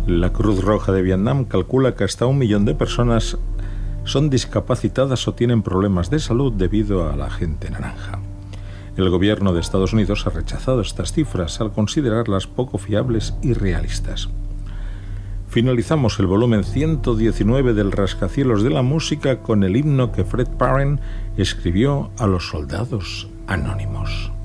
La Cruz Roja de Vietnam calcula que hasta 1 millón de personas son discapacitadas o tienen problemas de salud debido a la gente naranja. El gobierno de Estados Unidos ha rechazado estas cifras al considerarlas poco fiables y realistas. Finalizamos el volumen 119 del Rascacielos de la Música con el himno que Fred Parren escribió a los soldados anónimos.